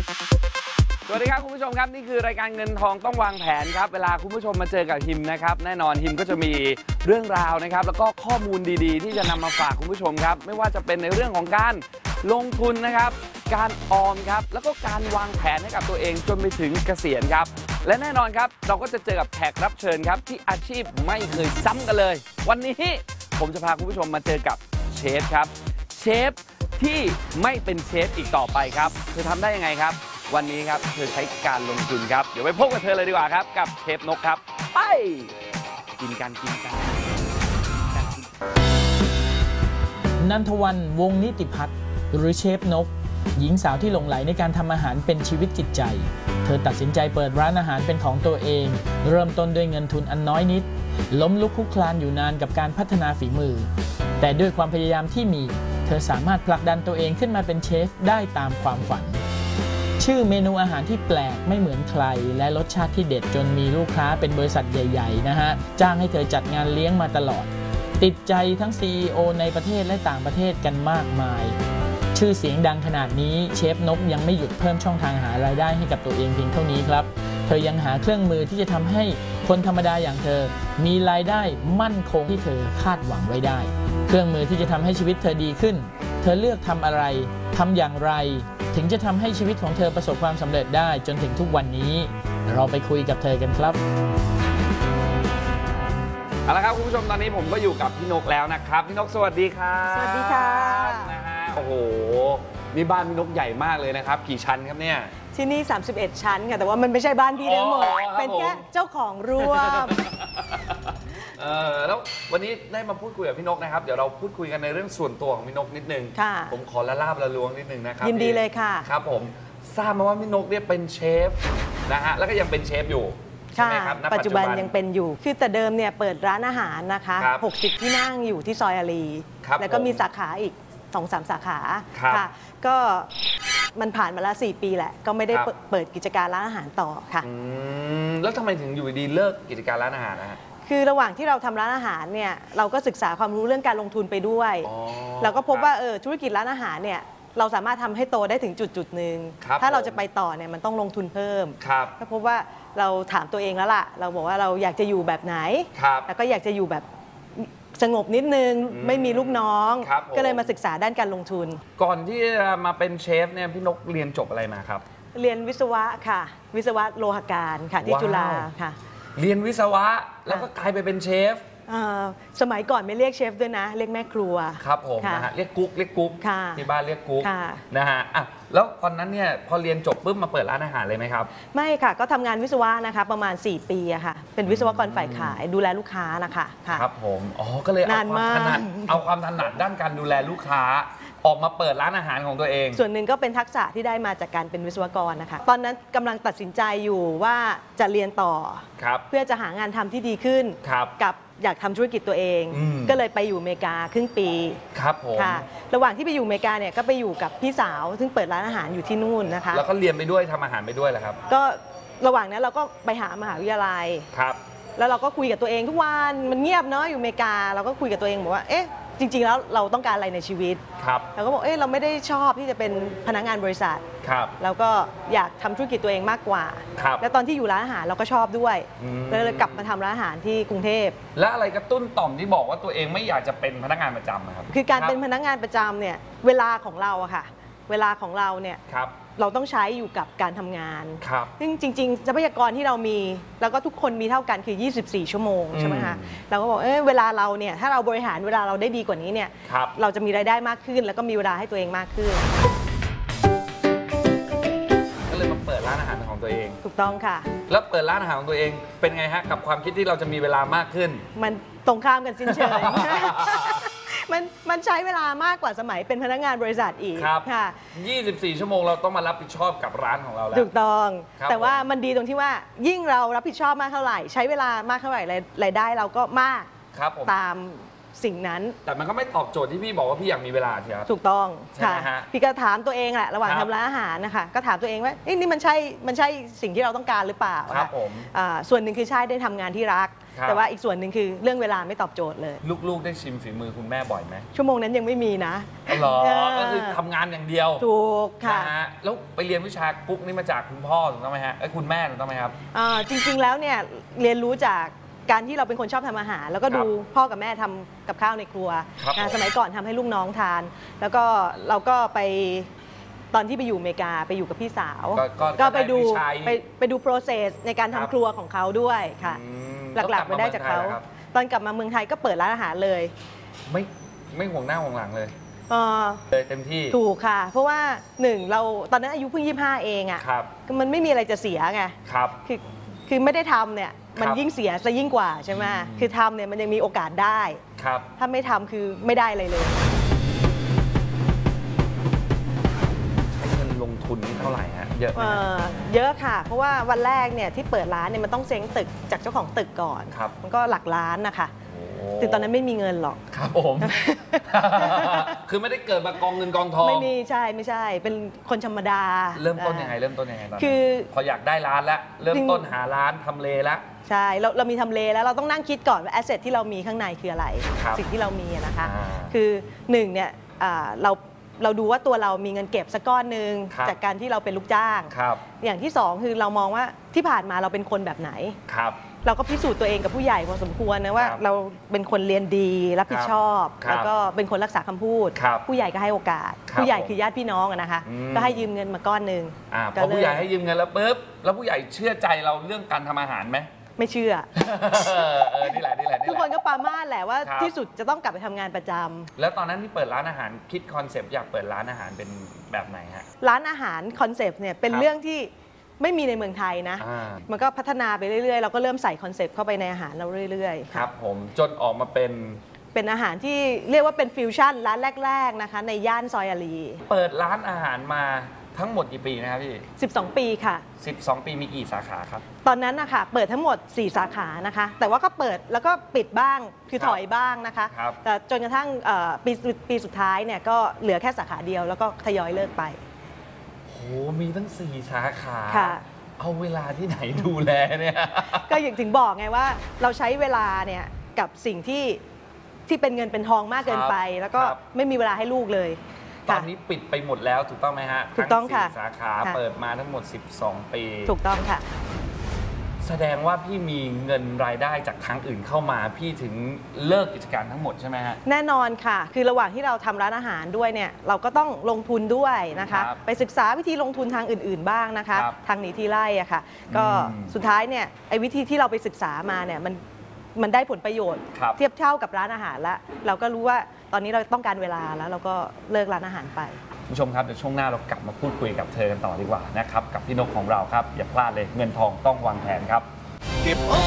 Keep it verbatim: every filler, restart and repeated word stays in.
สวัสดีครับคุณผู้ชมครับนี่คือรายการเงินทองต้องวางแผนครับเวลาคุณผู้ชมมาเจอกับฮิมนะครับแน่นอนฮิมก็จะมีเรื่องราวนะครับแล้วก็ข้อมูลดีๆที่จะนำมาฝากคุณผู้ชมครับไม่ว่าจะเป็นในเรื่องของการลงทุนนะครับการออมครับแล้วก็การวางแผนให้กับตัวเองจนไปถึงเกษียณครับและแน่นอนครับเราก็จะเจอกับแขกรับเชิญครับที่อาชีพไม่เคยซ้ำกันเลยวันนี้ผมจะพาคุณผู้ชมมาเจอกับเชฟครับเชฟที่ไม่เป็นเชฟอีกต่อไปครับเธอทำได้ยังไงครับวันนี้ครับเธอใช้การลงทุนครับเดี๋ยวไปพบกับเธอเลยดีกว่าครับกับเชฟนกครับไปกินกันกินกันนันทวรรณ วงศ์นิติพัฒน์หรือเชฟนกหญิงสาวที่หลงใหลในการทำอาหารเป็นชีวิตจิตใจเธอตัดสินใจเปิดร้านอาหารเป็นของตัวเองเริ่มต้นด้วยเงินทุนอันน้อยนิดล้มลุกคลุกคลานอยู่นานกับการพัฒนาฝีมือแต่ด้วยความพยายามที่มีเธอสามารถผลักดันตัวเองขึ้นมาเป็นเชฟได้ตามความฝันชื่อเมนูอาหารที่แปลกไม่เหมือนใครและรสชาติที่เด็ดจนมีลูกค้าเป็นบริษัทใหญ่ๆนะฮะจ้างให้เธอจัดงานเลี้ยงมาตลอดติดใจทั้ง ซี อี โอ ในประเทศและต่างประเทศกันมากมายชื่อเสียงดังขนาดนี้เชฟนกยังไม่หยุดเพิ่มช่องทางหารายได้ให้กับตัวเองเพียงเท่านี้ครับเธอยังหาเครื่องมือที่จะทำให้คนธรรมดาอย่างเธอมีรายได้มั่นคงที่เธอคาดหวังไว้ได้เครื่องมือที่จะทำให้ชีวิตเธอดีขึ้นเธอเลือกทำอะไรทำอย่างไรถึงจะทำให้ชีวิตของเธอประสบความสำเร็จได้จนถึงทุกวันนี้เราไปคุยกับเธอกันครับเอาละครับคุณผู้ชมตอนนี้ผมก็อยู่กับพี่นกแล้วนะครับพี่นกสวัสดีครับสวัสดีค่ะนะฮะโอ้โหนี่บ้านพี่นกใหญ่มากเลยนะครับกี่ชั้นครับเนี่ยที่นี่สามสิบเอ็ดชั้นค่ะแต่ว่ามันไม่ใช่บ้านพี่ทั้งหมดเป็นแค่เจ้าของร่วมเออแล้ววันนี้ได้มาพูดคุยกับพี่นกนะครับเดี๋ยวเราพูดคุยกันในเรื่องส่วนตัวของพี่นกนิดนึงผมขอละลาบละล้วงนิดนึงนะครับยินดีเลยค่ะครับผมทราบมาว่าพี่นกเนี่ยเป็นเชฟนะฮะแล้วก็ยังเป็นเชฟอยู่ใช่ไหมครับปัจจุบันยังเป็นอยู่คือแต่เดิมเนี่ยเปิดร้านอาหารนะคะหกสิบที่นั่งอยู่ที่ซอยอารีแล้วก็มีสาขาอีก สองสาม สาขาค่ะก็มันผ่านมาแล้วสี่ปีแหละก็ไม่ได้เปิดกิจการร้านอาหารต่อค่ะแล้วทำไมถึงอยู่ดีเลิกกิจการร้านอาหารนะฮะคือระหว่างที่เราทำร้านอาหารเนี่ยเราก็ศึกษาความรู้เรื่องการลงทุนไปด้วยเราก็พบว่าเออธุรกิจร้านอาหารเนี่ยเราสามารถทำให้โตได้ถึงจุดจุดหนึ่งถ้าเราจะไปต่อเนี่ยมันต้องลงทุนเพิ่มก็พบว่าเราถามตัวเองแล้วล่ะเราบอกว่าเราอยากจะอยู่แบบไหนแล้วก็อยากจะอยู่แบบสงบนิดนึงไม่มีลูกน้องก็เลยมาศึกษาด้านการลงทุนก่อนที่จะมาเป็นเชฟเนี่ยพี่นกเรียนจบอะไรมาครับเรียนวิศวะค่ะวิศวะโลหการค่ะที่จุฬาค่ะเรียนวิศวะแล้วก็กลายไปเป็นเชฟสมัยก่อนไม่เรียกเชฟด้วยนะเรียกแม่ครัวครับผมนะฮะเรียกกุ๊กเรียกกุ๊กที่บ้านเรียกกุ๊กนะฮะอ่ะแล้วตอนนั้นเนี่ยพอเรียนจบปุ๊บมาเปิดร้านอาหารเลยไหมครับไม่ค่ะก็ทำงานวิศวะนะคะประมาณสี่ปีอะค่ะเป็นวิศวกรฝ่ายขายดูแลลูกค้านะคะครับผมอ๋อก็เลยเอาความถนัดเอาความถนัดด้านการดูแลลูกค้าออกมาเปิดร้านอาหารของตัวเองส่วนหนึ่งก็เป็นทักษะที่ได้มาจากการเป็นวิศวกรนะคะตอนนั้นกำลังตัดสินใจอยู่ว่าจะเรียนต่อเพื่อจะหางานทำที่ดีขึ้นกับอยากทำธุรกิจตัวเองก็เลยไปอยู่อเมริกาครึ่งปีครับผมค่ะระหว่างที่ไปอยู่อเมริกาเนี่ยก็ไปอยู่กับพี่สาวซึ่งเปิดร้านอาหารอยู่ที่นู่นนะคะแล้วก็เรียนไปด้วยทำอาหารไปด้วยเหรอครับก็ระหว่างนั้นเราก็ไปหามหาวิทยาลัยครับแล้วเราก็คุยกับตัวเองทุกวันมันเงียบเนาะอยู่อเมริกาเราก็คุยกับตัวเองบอกว่าเอ๊ะจริงๆแล้วเราต้องการอะไรในชีวิตครับเราก็บอกเอ๊ะเราไม่ได้ชอบที่จะเป็นพนักงานบริษัทครับเราก็อยากทำธุรกิจตัวเองมากกว่าครับแล้วตอนที่อยู่ร้านอาหารเราก็ชอบด้วยแล้วเลยกลับมาทำร้านอาหารที่กรุงเทพและอะไรกระตุ้นต่อมที่บอกว่าตัวเองไม่อยากจะเป็นพนักงานประจำครับคือการเป็นพนักงานประจำเนี่ยเวลาของเราอะค่ะเวลาของเราเนี่ยเราต้องใช้อยู่กับการทำงานซึ่งจริงๆทรัพยากรที่เรามีแล้วก็ทุกคนมีเท่ากันคือยี่สิบสี่ชั่วโมงใช่ไหมคะเราก็บอกเออเวลาเราเนี่ยถ้าเราบริหารเวลาเราได้ดีกว่านี้เนี่ยเราจะมีรายได้มากขึ้นแล้วก็มีเวลาให้ตัวเองมากขึ้นก็เลยมาเปิดร้านอาหารของตัวเองถูกต้องค่ะแล้วเปิดร้านอาหารของตัวเองเป็นไงฮะกับความคิดที่เราจะมีเวลามากขึ้นมันตรงข้ามกันสิ้นเชิงมันมันใช้เวลามากกว่าสมัยเป็นพนักงานบริษัทอีกค่ะยี่สิบสี่ชั่วโมงเราต้องมารับผิดชอบกับร้านของเราแล้วถูกต้องแต่ว่ามันดีตรงที่ว่ายิ่งเรารับผิดชอบมากเท่าไหร่ใช้เวลามากเท่าไหร่รายได้เราก็มากตามสิ่งนั้นแต่มันก็ไม่ตอบโจทย์ที่พี่บอกว่าพี่อยากมีเวลาใช่ไหมถูกต้องใช่ไหมฮะพี่ก็ถามตัวเองแหละระหว่างทำร้านอาหารนะคะก็ถามตัวเองว่าเอ๊ะนี่มันใช่มันใช่สิ่งที่เราต้องการหรือเปล่าครับผมอ่าส่วนหนึ่งคือใช่ได้ทำงานที่รัก แต่ว่าอีกส่วนหนึ่งคือเรื่องเวลาไม่ตอบโจทย์เลยลูกๆได้ชิมฝีมือคุณแม่บ่อยไหมชั่วโมงนั้นยังไม่มีนะหรอก็คือทำงานอย่างเดียวถูกค่ะนะฮะแล้วไปเรียนวิชากุ๊กนี่มาจากคุณพ่อถูกต้องไหมฮะไอ้ยคุณแม่ถูกต้องไหมครับอ่าจริงๆแล้วเนี่ยเรียนรู้จากการที่เราเป็นคนชอบทำอาหาร แล้วก็ดูพ่อกับแม่ทำกับข้าวในครัวครับอ่าสมัยก่อนทำให้ลูกน้องทาน แล้วก็เราก็ไปตอนที่ไปอยู่อเมริกาไปอยู่กับพี่สาวก็ก็ก็ไปดูได้วิชัยไปไปดู process ในการครับทำครัวของเขาด้วยค่ะอืมหลักๆไปได้จากเขาแล้วลับมมืองไทยหรอครับตอนกลับมาเมืองไทยก็เปิดร้านอาหารเลยไม่ไม่ห่วงหน้าห่วงหลังเลยเอ่อเลยเต็มที่ถูกค่ะ เพราะว่าหนึ่งเราตอนนั้นอายุเพิ่งยี่สิบห้าเองอะครับ่ะมันไม่มีอะไรจะเสียไงครับคือคือไม่ได้ทำเนี่ยมันครับยิ่งเสียซะยิ่งกว่าใช่ไหมอืมคือทำเนี่ยมันยังมีโอกาสได้ครับถ้าไม่ทำคือไม่ได้อะไรเลยใช้เงินลงทุนนี่เท่าไหร่ฮะเยอะไหมเอ่ฮะอเยอะค่ะ เพราะว่าวันแรกเนี่ยที่เปิดร้านเนี่ยมันต้องเซ้งตึกจากเจ้าของตึกก่อนครับมันก็หลักล้านนะคะโอ้คือตอนนั้นไม่มีเงินหรอกครับผม คือไม่ได้เกิดมากองเงินกองทองไม่มีใช่ไม่ใช่เป็นคนธรรมดาเริ่มต้นยังไงเริ่มต้นยังไงตอนนั้นคือพออยากได้ร้านแล้วเริ่มต้นหาร้านทำเลแล้วใช่เราเรามีทำเลแล้วเราต้องนั่งคิดก่อนว่าแอสเซทที่เรามีข้างในคืออะไรครับสิ่งที่เรามีอะนะคะอ่าคือหนึ่งเนี่ยอ่าเราเราดูว่าตัวเรามีเงินเก็บสักก้อนหนึ่งครับจากการที่เราเป็นลูกจ้างครับอย่างที่สองคือเรามองว่าที่ผ่านมาเราเป็นคนแบบไหนครับเราก็พิสูจน์ตัวเองกับผู้ใหญ่พอสมควรนะว่าครับเราเป็นคนเรียนดีรับผิดชอบครับแล้วก็เป็นคนรักษาคำพูดครับผู้ใหญ่ก็ให้โอกาสครับผู้ใหญ่คือญาติพี่น้องอะนะคะอืมก็ให้ยืมเงินมาก้อนหนึ่งอ่าพก็อเริ่มผู้ใหญ่ให้ยืมเงินแล้วปุ๊บแล้วผู้ใหญ่เชื่อใจเราเรื่องการทำอาหารไหมไม่เชื่อเออนี่แหละนี่แหละทุกคนก็ปรามาสแหละว่าครับที่สุดจะต้องกลับไปทำงานประจำแล้วตอนนั้นที่เปิดร้านอาหารคิดคอนเซปต์อยากเปิดร้านอาหารเป็นแบบไหนฮะร้านอาหารคอนเซปต์เนี่ยเป็นครับเรื่องที่ไม่มีในเมืองไทยนะอ่ามันก็พัฒนาไปเรื่อยๆ เราก็เริ่มใส่คอนเซปต์เข้าไปในอาหารเราเรื่อยๆครับผมจนออกมาเป็นเป็นอาหารที่เรียกว่าเป็นฟิวชั่นร้านแรกๆนะคะในย่านซอยอารีเปิดร้านอาหารมาทั้งหมดกี่ปีนะครับพี่สิบสอง ปีค่ะสิบสองปีมีกี่สาขาครับตอนนั้นนะคะเปิดทั้งหมด สี่ สาขานะคะ แต่ว่าก็เปิดแล้วก็ปิดบ้างคือครับถอยบ้างนะคะครับแต่จนกระทั่งเอ่อปีปีสุดท้ายเนี่ยก็เหลือแค่สาขาเดียวแล้วก็ทยอยเลิกไปโหมีตั้งสี่สาขาค่ะเอาเวลาที่ไหนดูแลเนี่ยก็อย่างถึงบอกไงว่าเราใช้เวลาเนี่ยกับสิ่งที่ที่เป็นเงินเป็นทองมากเกินไป แล้วก็ครับไม่มีเวลาให้ลูกเลยตอนค่ะนี้ปิดไปหมดแล้วถูกต้องไหมฮะถูกต้องค่ะทั้สี่สาขาค่ะเปิดมาทั้งหมด สิบสอง ปีถูกต้องค่ะแสดงว่าพี่มีเงินรายได้จากทางอื่นเข้ามา พี่ถึงเลิกกิจการทั้งหมดใช่ไหมฮะแน่นอนค่ะ คือระหว่างที่เราทำร้านอาหารด้วยเนี่ยเราก็ต้องลงทุนด้วยนะคะครับไปศึกษาวิธีลงทุนทางอื่น ๆ บ้างนะคะครับทางหนีทีไล่อะค่ะ ก็อืมสุดท้ายเนี่ยไอ้วิธีที่เราไปศึกษามาเนี่ยมันมันได้ผลประโยชน์ครับเทียบเท่ากับร้านอาหารแล้วเราก็รู้ว่าตอนนี้เราต้องการเวลาแล้วเราก็เลิกร้านอาหารไปคุณผู้ชมครับเดี๋ยวช่วงหน้าเรากลับมาพูดคุยกับเธอกันต่อดีกว่านะครับกับพี่นกของเราครับอย่าพลาดเลยเงินทองต้องวางแผนครับ